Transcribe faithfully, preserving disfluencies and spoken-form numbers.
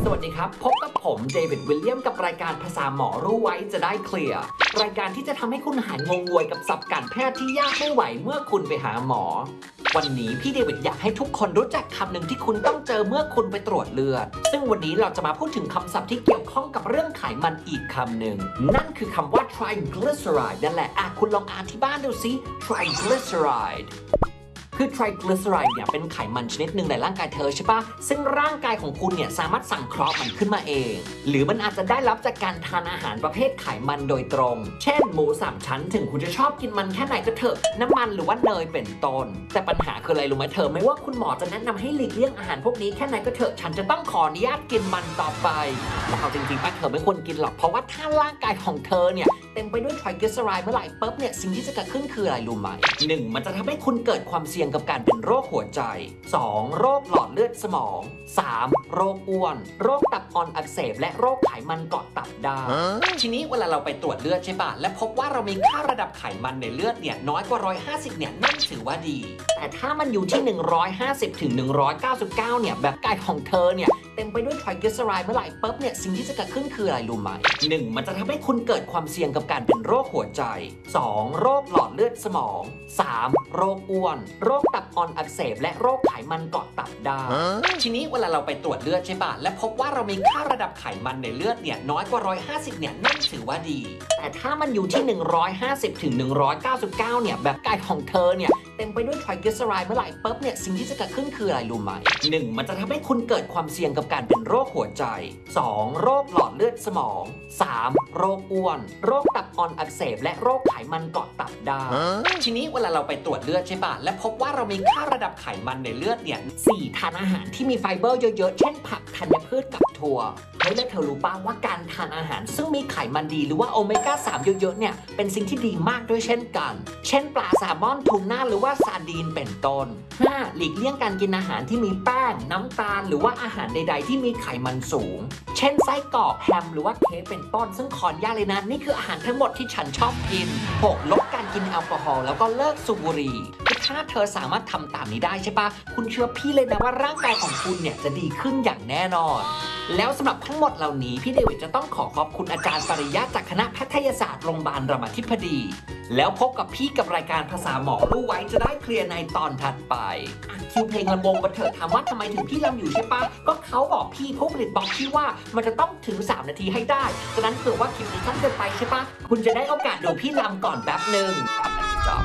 สวัสดีครับพบกับผมเดวิดวิลเลียมกับรายการภาษาหมอรู้ไว้จะได้เคลียร์รายการที่จะทำให้คุณหายงงงวยกับศัพท์การแพทย์ที่ยากไม่ไหวเมื่อคุณไปหาหมอวันนี้พี่เดวิดอยากให้ทุกคนรู้จักคำหนึ่งที่คุณต้องเจอเมื่อคุณไปตรวจเลือดซึ่งวันนี้เราจะมาพูดถึงคำศัพท์ที่เกี่ยวข้องกับเรื่องไขมันอีกคำหนึ่งนั่นคือคำว่า triglyceride นั่นแหละอ่ะคุณลองอ่านที่บ้านดูสิ triglycerideคือ triglyceride เนี่ยเป็นไขมันชนิดหนึ่งในร่างกายเธอใช่ปะซึ่งร่างกายของคุณเนี่ยสามารถสั่งเคราะห์มันขึ้นมาเองหรือมันอาจจะได้รับจากการทานอาหารประเภทไขมันโดยตรงเช่นหมูสามชั้นถึงคุณจะชอบกินมันแค่ไหนก็เถอะน้ำมันหรือว่าเนยเป็นต้นแต่ปัญหาคืออะไรรู้ไหมเธอไม่ว่าคุณหมอจะแนะนำให้หลีกเลี่ยงอาหารพวกนี้แค่ไหนก็เถอะฉันจะต้องขออนุญาตกินมันต่อไปแต่เอาจริงๆป้าเธอไม่ควรกินหรอกเพราะว่าถ้าร่างกายของเธอเนี่ยเต็มไปด้วย triglyceride เมื่อไหร่ปุ๊บเนี่ยสิ่งที่จะเกิดขึ้นคืออะไรรู้ไหมหนึ่งมันจะทำให้คุณเกิดความเสี่ยงกับการเป็นโรคหัวใจ สอง โรคหลอดเลือดสมอง สาม โรคอ้วนโรคตับอ่อนอักเสบและโรคไขมันเกาะตับได้ทีนี้เวลาเราไปตรวจเลือดใช่ปะและพบว่าเรามีค่าระดับไขมันในเลือดเนี่ยน้อยกว่าหนึ่งร้อยห้าสิบเนี่ยนั่นถือว่าดีแต่ถ้ามันอยู่ที่หนึ่งร้อยห้าสิบถึงหนึ่งร้อยเก้าสิบเก้าเนี่ยแบบกายของเธอเนี่ยเต็มไปด้วย triglyceride เมื่อไหร่ปุ๊บเนี่ยสิ่งที่จะเกิดขึ้นคืออะไรรู้ไหมหนึ่งมันจะทำให้คุณเกิดความเสี่ยงกับการเป็นโรคหัวใจ สอง โรคหลอดเลือดสมอง สาม โรคอ้วนโรคตับอ่อนอักเสบและโรคไขมันเกาะตับได้ทีนี้เวลาเราไปตรวจเลือดใช่ปะและพบว่าเรามีค่าระดับไขมันในเลือดเนี่ยน้อยกว่าหนึ่งร้อยห้าสิบเนี่ยนั่นถือว่าดีแต่ถ้ามันอยู่ที่หนึ่งร้อยห้าสิบถึงหนึ่งร้อยเก้าสิบเก้าเนี่ยแบบกายของเธอเนี่ยเต็มไปด้วย triglyceride เมื่อไหร่ปุ๊บเนี่ยสิ่งที่จะเกิดขึ้นคืออะไรรู้ไหมหนึ่งมันจะทำให้คุณเกิดความเสี่ยงกับการเป็นโรคหัวใจ สอง โรคหลอดเลือดสมอง สาม โรคอ้วนโรคตับอ่อนอักเสบและโรคไขมันเกาะตับได้ทีนี้เวลาเราไปตรวจเลือดใช่ปะและพบว่าเรามีค่าระดับไขมันในเลือดเนี่ยสี่ทานอาหารที่มีไฟเบอร์เยอะๆเช่นผักธัญพืชกับถั่วเฮ้ยแล้วเธอรู้ป่ะว่าการทานอาหารซึ่งมีไขมันดีหรือว่าโอเมก้าสามเยอะๆเนี่ยเป็นสิ่งที่ดีมากด้วยเช่นกันเช่นปลาแซลมอนทูน่าหรือว่าซาร์ดีนเป็นต้น ห้า หลีกเลี่ยงการกินอาหารที่มีแป้งน้ำตาลหรือว่าอาหารใดๆที่มีไขมันสูงเช่นไส้กรอกแฮมหรือว่าเค้กเป็นต้นซึ่งขออนุญาตเลยนะนี่คืออาหารทั้งหมดที่ฉันชอบกิน หก ลดการกินแอลกอฮอล์แล้วก็เลิกสูบบุหรี่ถ้าเธอสามารถทำตามนี้ได้ใช่ปะคุณเชื่อพี่เลยนะว่าร่างกายของคุณเนี่ยจะดีขึ้นอย่างแน่นอนแล้วสำหรับทั้งหมดเหล่านี้พี่เดวิดจะต้องขอขอบคุณอาจารย์ปริยัติจากคณะแพทยศาสตร์โรงพยาบาลรามาธิบดีแล้วพบกับพี่กับรายการภาษาหมอรู้ไว้จะได้เคลียร์ในตอนถัดไปคิวเพลงลำวงบันเทิงถามว่าทำไมถึงพี่ลำอยู่ใช่ปะก็เขาบอกพี่ผู้ผลิตบอกพี่ว่ามันจะต้องถึงสามนาทีให้ได้ฉะนั้นเผื่อว่าคลิปนี้สั้นเกินไปใช่ปะคุณจะได้โอกาสดูพี่ลำก่อนแป๊บหนึ่ง